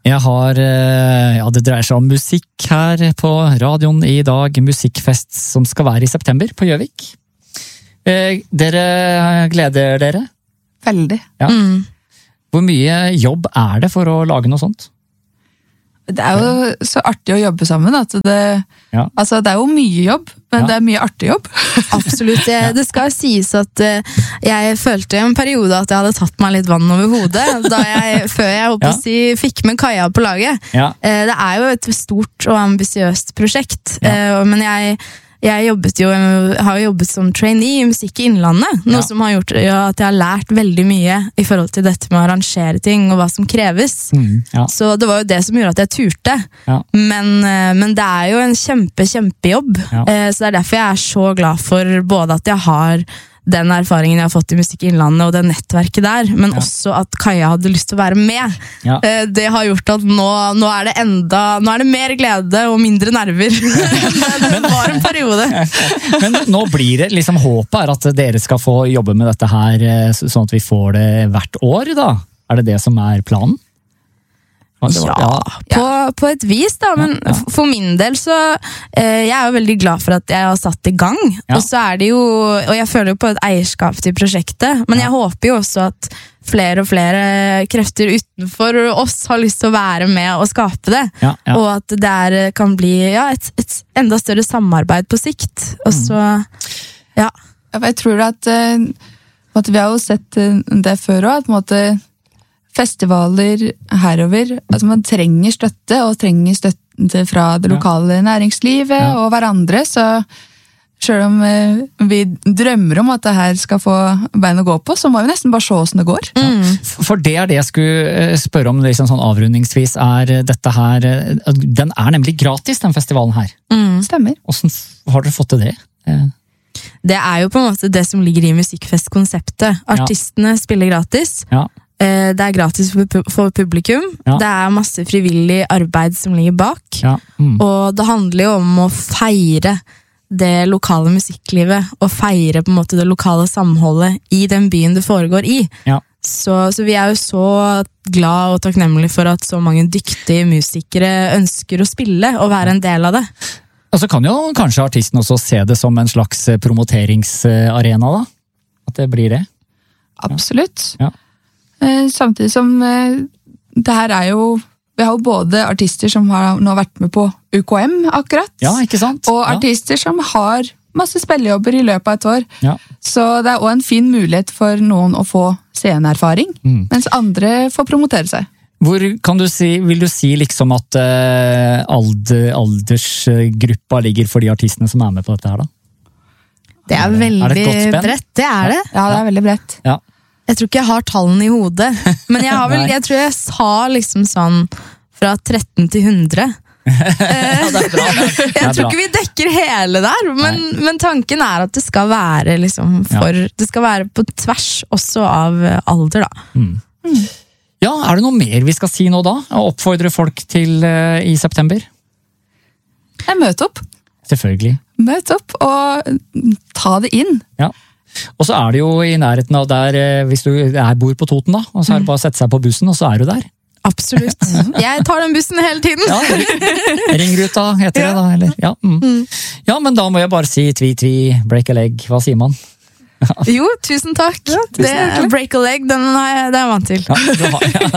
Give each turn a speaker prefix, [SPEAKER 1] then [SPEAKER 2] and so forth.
[SPEAKER 1] Jeg har, det dreier seg om musikk her på radioen i dag. Musikkfest som skal være i september på Gjøvik. Dere gleder dere?
[SPEAKER 2] Veldig.
[SPEAKER 1] Ja. Hvor mye jobb er det for å lage noe sånt?
[SPEAKER 2] Det er jo så artig å jobbe sammen. At altså, det er jo mye jobb, men det er mye artig jobb.
[SPEAKER 3] Absolutt. Det skal sies at jeg følte i en periode at jeg hadde tatt meg litt vann over hodet før jeg fikk med Kaja på laget. Det er jo et stort og ambisiøst prosjekt, men jeg har jobbet som trainee i Musikk i Innlandet, noe som har gjort at jeg har lært veldig mye i forhold til dette med å arrangere ting og hva som kreves. Så det var jo det som gjorde at jeg turte. Men det er jo en kjempejobb. Så det er derfor jeg er så glad for både at jeg har den erfaringen jeg har fått i Musikk i Innlandet og det nettverket der, men også at Kaja hadde lyst til å være med. Det har gjort at nå er det mer glede og mindre nerver. Det var en periode.
[SPEAKER 1] Men nå blir det liksom håpet er at dere skal få jobbe med dette her, sånn at vi får det hvert år da. Er det det som er planen?
[SPEAKER 3] På et vis da, men for min del så jeg er jo veldig glad for at jeg har satt i gang, og så er det jo, og jeg føler jo på et eierskap til prosjektet, men jeg håper jo også at flere og flere krefter utenfor oss har lyst til å være med og skape det, og at det kan bli et enda større samarbeid på sikt, og så
[SPEAKER 2] jeg tror at vi har jo sett det før også, at på en måte festivaler herover, altså man trenger støtte, og trenger støtte fra det lokale næringslivet og hverandre, så selv om vi drømmer om at det her skal få bein å gå på, så må vi nesten bare se hvordan det går.
[SPEAKER 1] For det er det jeg skulle spørre om liksom sånn avrundingsvis, er dette her, den er nemlig gratis, den festivalen her.
[SPEAKER 2] Stemmer.
[SPEAKER 1] Hvordan har dere fått til det?
[SPEAKER 3] Det er jo på en måte det som ligger i musikkfestkonseptet. Artistene spiller gratis. Det er gratis for publikum. Det er masse frivillig arbeid som ligger bak. Og det handler jo om å feire det lokale musikklivet, og feire på en måte det lokale samholdet i den byen det foregår i. Så vi er jo så glad og takknemlige for at så mange dyktige musikere ønsker å spille og være en del av det.
[SPEAKER 1] Og så kan jo kanskje artisten også se det som en slags promoteringsarena da? At det blir det?
[SPEAKER 2] Absolutt. Samtidig som det her er jo, vi har jo både artister som har nå vært med på UKM akkurat,
[SPEAKER 1] ikke sant?
[SPEAKER 2] Og artister som har masse spillejobber i løpet av et år. Så det er også en fin mulighet for noen å få sceneerfaring, mens andre får promotere seg.
[SPEAKER 1] Hvor vil du si liksom at aldersgruppa ligger for de artistene som er med på dette her da?
[SPEAKER 3] Det er veldig bredt, det er det.
[SPEAKER 2] Ja, det er veldig bredt.
[SPEAKER 3] Jeg tror ikke jeg har tallene i hodet, men jeg tror jeg sa liksom sånn fra 13 til 100.
[SPEAKER 1] Det er bra.
[SPEAKER 3] Jeg tror ikke vi dekker hele der, men tanken er at det skal være liksom det skal være på tvers også av alder da.
[SPEAKER 1] Ja, er det noe mer vi skal si nå da? Og oppfordre folk til i september?
[SPEAKER 2] Møte opp.
[SPEAKER 1] Selvfølgelig.
[SPEAKER 2] Møte opp og ta det inn.
[SPEAKER 1] Og så er det jo i nærheten av der, hvis du bor på Toten da, og så er det bare å sette seg på bussen, og så er du der.
[SPEAKER 3] Absolutt. Jeg tar den bussen hele tiden.
[SPEAKER 1] Ringruta heter det da, eller? Ja, men da må jeg bare si tvi, break a leg. Hva sier man?
[SPEAKER 3] Jo, tusen takk. Break a leg, den er jeg vant til.